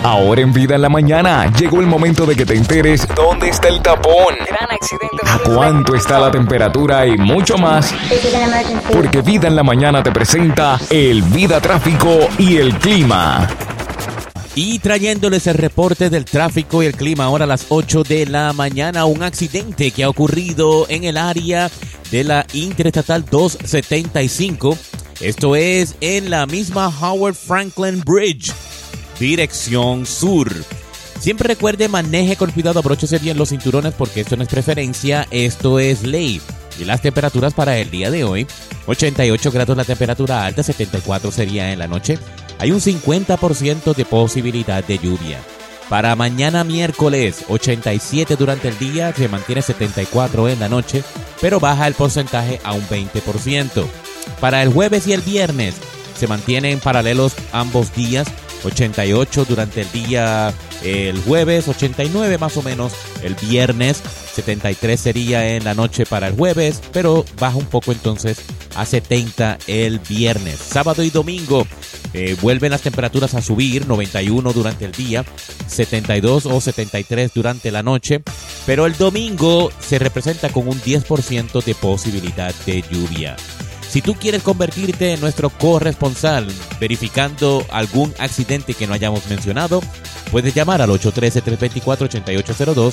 Ahora en Vida en la Mañana llegó el momento de que te enteres dónde está el tapón, Gran accidente. a cuánto está la temperatura y mucho más. Porque Vida en la Mañana te presenta el Vida Tráfico y el Clima. Y trayéndoles el reporte del tráfico y el clima ahora a las 8 de la mañana, un accidente que ha ocurrido en el área de la Interestatal 275. Esto es en la misma Howard Franklin Bridge, dirección sur. Siempre recuerde, maneje con cuidado, abróchese bien los cinturones porque esto no es preferencia, esto es ley. Y las temperaturas para el día de hoy, 88 grados la temperatura alta, 74 sería en la noche. Hay un 50% de posibilidad de lluvia. Para mañana miércoles, 87 durante el día, se mantiene 74 en la noche, pero baja el porcentaje a un 20%. Para el jueves y el viernes, se mantienen paralelos ambos días, 88 durante el día el jueves, 89 más o menos el viernes, 73 sería en la noche para el jueves, pero baja un poco entonces a 70 el viernes. Sábado y domingo vuelven las temperaturas a subir, 91 durante el día, 72 o 73 durante la noche, pero el domingo se representa con un 10% de posibilidad de lluvia. Si tú quieres convertirte en nuestro corresponsal verificando algún accidente que no hayamos mencionado, puedes llamar al 813-324-8802,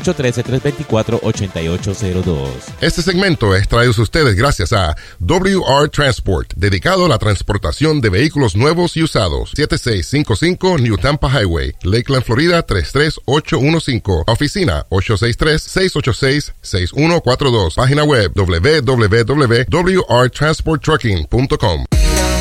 813-324-8802. Este segmento es traído a ustedes gracias a WR Transport, dedicado a la transportación de vehículos nuevos y usados. 7655 New Tampa Highway, Lakeland, Florida 33815. Oficina 863-686-6142. Página web www.wrtransporttrucking.com.